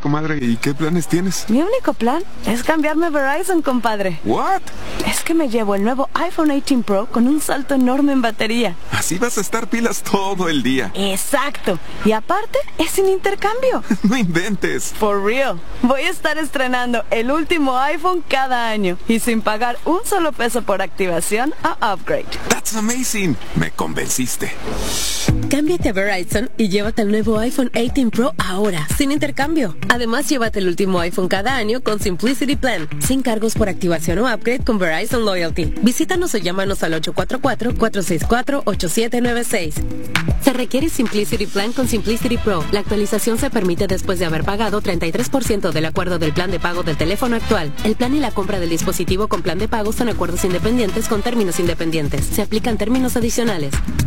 comadre, ¿y qué planes tienes? Mi único plan es cambiarme a Verizon, compadre. ¿What? Es que me llevo el nuevo iPhone 18 Pro con un salto enorme en batería. Así vas a estar pilas todo el día. Exacto. Y aparte, es sin intercambio. No inventes. For real. Voy a estar estrenando el último iPhone cada año y sin pagar un solo peso por activación a upgrade. That's amazing. Me convenciste. Cámbiate a Verizon y llévate el nuevo iPhone 18 Pro ahora, sin intercambio. Además, llévate el último iPhone cada año con Simplicity Plan, sin cargos por activación o upgrade con Verizon Loyalty. Visítanos o llámanos al 844-464-8796. Se requiere Simplicity Plan con Simplicity Pro. La actualización se permite después de haber pagado 33% del acuerdo del plan de pago del teléfono actual. El plan y la compra del dispositivo con plan de pago son acuerdos independientes con términos independientes. Se aplican términos adicionales.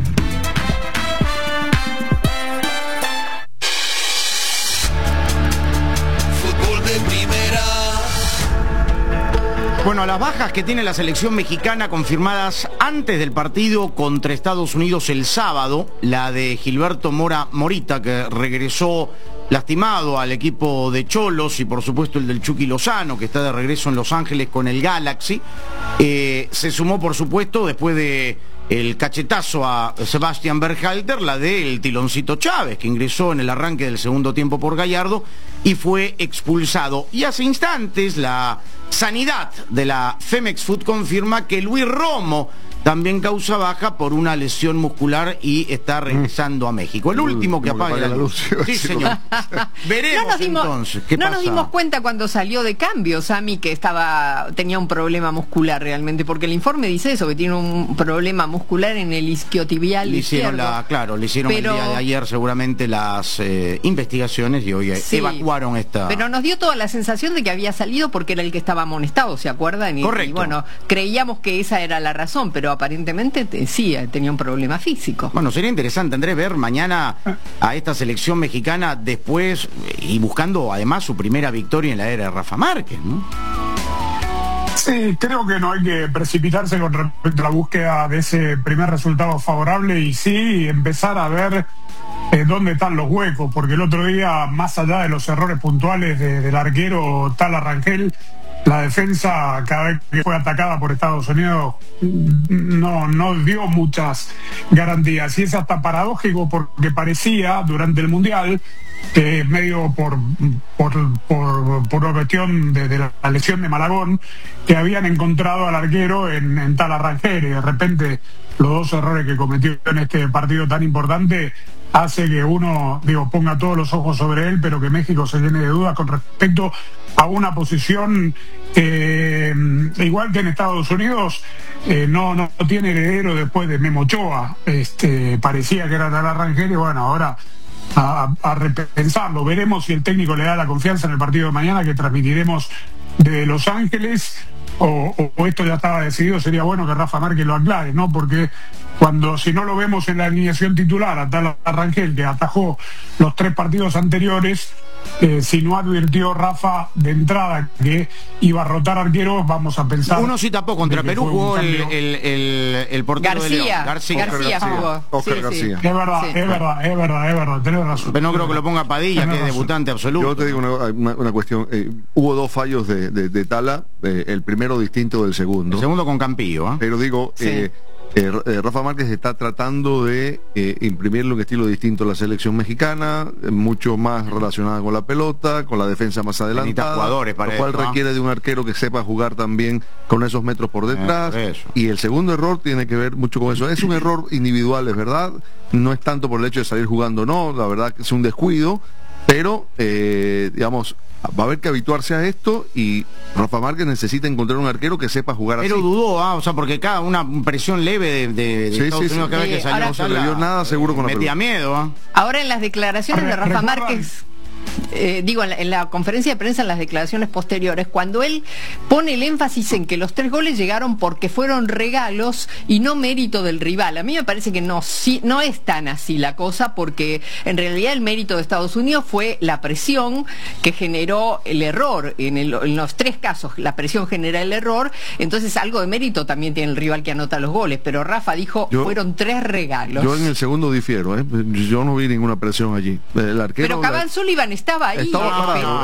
Bueno, las bajas que tiene la selección mexicana confirmadas antes del partido contra Estados Unidos el sábado, la de Gilberto Mora Morita, que regresó lastimado al equipo de Cholos, y por supuesto el del Chucky Lozano, que está de regreso en Los Ángeles con el Galaxy, se sumó por supuesto después de el cachetazo a Sebastián Berhalter, la del Tiloncito Chávez, que ingresó en el arranque del segundo tiempo por Gallardo y fue expulsado. Y hace instantes la sanidad de la Femex Food confirma que Luis Romo también causa baja por una lesión muscular y está regresando a México. El último que apague la luz. Sí, señor. Veremos entonces qué pasa. No nos dimos cuenta cuando salió de cambio, Sammy, que tenía un problema muscular realmente, porque el informe dice eso, que tiene un problema muscular en el isquiotibial izquierdo. Le hicieron el día de ayer seguramente las investigaciones y hoy evacuaron esta... Pero nos dio toda la sensación de que había salido porque era el que estaba amonestado, ¿se acuerdan? Correcto. Y bueno, creíamos que esa era la razón, pero aparentemente sí, tenía un problema físico. Bueno, sería interesante, Andrés, ver mañana a esta selección mexicana después y buscando además su primera victoria en la era de Rafa Márquez, ¿no? Sí, creo que no hay que precipitarse con respecto a la búsqueda de ese primer resultado favorable y sí empezar a ver dónde están los huecos, porque el otro día, más allá de los errores puntuales del arquero Tala Rangel, la defensa, cada vez que fue atacada por Estados Unidos, no dio muchas garantías. Y es hasta paradójico porque parecía, durante el Mundial, medio por una cuestión de la lesión de Malagón, que habían encontrado al arquero en Tala Rangel, y de repente los dos errores que cometió en este partido tan importante hace que uno, ponga todos los ojos sobre él, pero que México se llene de dudas con respecto a una posición igual que en Estados Unidos, no tiene heredero después de Memo Ochoa. Parecía que era Tala Rangel y bueno, ahora a repensarlo. Veremos si el técnico le da la confianza en el partido de mañana, que transmitiremos de Los Ángeles, o esto ya estaba decidido. Sería bueno que Rafa Márquez lo aclare, ¿no? Porque si no lo vemos en la alineación titular a Tala Rangel, que atajó los 3 partidos anteriores, si no advirtió Rafa de entrada que iba a rotar arqueros, vamos a pensar... Uno sí tapó contra Perú, jugó el portero de León. García jugó. Oscar García. Es verdad, tenés razón. Pero no creo que lo ponga Padilla, que es debutante absoluto. Yo te digo una cuestión. Hubo 2 fallos de Tala, el primero distinto del segundo. El segundo con Campillo, ¿eh? Pero digo... Sí. Rafa Márquez está tratando de imprimirle un estilo distinto a la selección mexicana, mucho más relacionada con la pelota, con la defensa más adelantada, jugadores para lo cual eso, ¿no? requiere de un arquero que sepa jugar también con esos metros por detrás. Y el segundo error tiene que ver mucho con eso. Es un error individual, es verdad, no es tanto por el hecho de salir jugando, no, la verdad que es un descuido, pero va a haber que habituarse a esto, y Rafa Márquez necesita encontrar un arquero que sepa jugar así. Pero dudó, porque cada una presión leve de Estados Unidos, cada vez que salió, no se le dio nada seguro con la pelota. Metía miedo. Ahora en las declaraciones de Rafa Márquez... en la conferencia de prensa, en las declaraciones posteriores, cuando él pone el énfasis en que los 3 goles llegaron porque fueron regalos y no mérito del rival. A mí me parece que no es tan así la cosa, porque en realidad el mérito de Estados Unidos fue la presión que generó el error. En los 3 casos la presión genera el error, entonces algo de mérito también tiene el rival que anota los goles, pero Rafa dijo fueron 3 regalos. Yo en el segundo difiero, yo no vi ninguna presión allí. El arquero... Pero Cabán Sullivan estaba ahí. Estaba parado.